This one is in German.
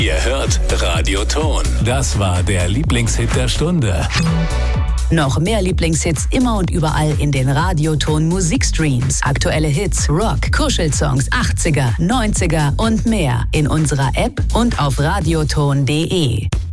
Ihr hört Radio Ton. Das war der Lieblingshit der Stunde. Noch mehr Lieblingshits immer und überall in den Radioton Musikstreams. Aktuelle Hits, Rock, Kuschelsongs, 80er, 90er und mehr in unserer App und auf radioton.de.